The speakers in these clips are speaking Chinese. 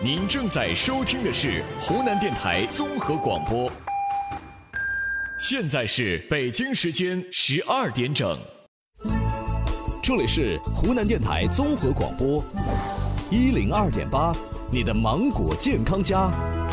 您正在收听的是湖南电台综合广播，现在是北京时间12点整。 这里是湖南电台综合广播102.8，你的芒果健康家。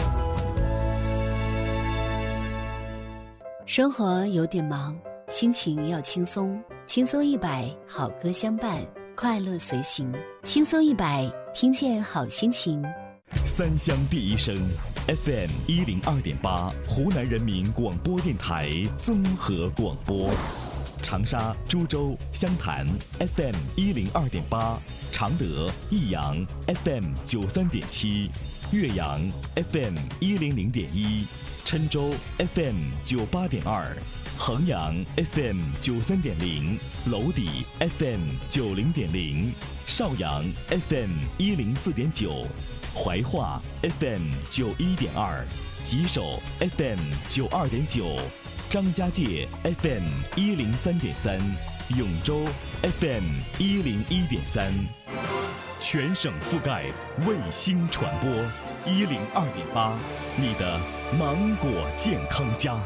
生活有点忙，心情要轻松，轻松100，好歌相伴，快乐随行。轻松100，听见好心情。 三湘第一声 FM 102.8，湖南人民广播电台综合广播。长沙、株洲、湘潭 FM 102.8，常德、益阳 FM 93.7，岳阳 FM 100.1，郴州 FM 98.2，衡阳 FM 93.0，娄底 FM 90.0，邵阳 FM 104.9，怀化 FM 91.2，吉首 FM 92.9，张家界 FM 103.3，永州 FM 101.3，全省覆盖，卫星传播102.8，你的芒果健康家。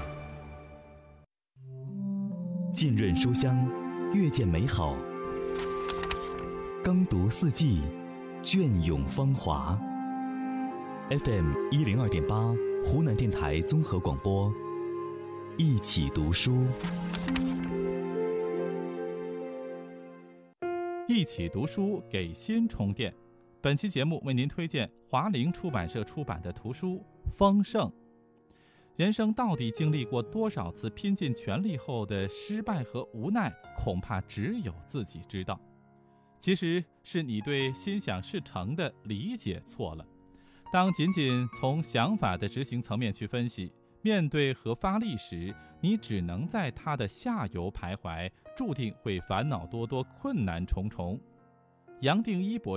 浸润书香，阅见美好；耕读四季，隽永芳华。FM 102.8，湖南电台综合广播。一起读书， 一起读书给心充电。本期节目为您推荐华陵出版社出版的图书《丰盛》。人生到底经历过多少次拼尽全力后的失败和无奈，恐怕只有自己知道。其实是你对心想事成的理解错了。当仅仅从想法的执行层面去分析，面对和发力时，你只能在它的下游徘徊，注定会烦恼多多，困难重重。杨定一博士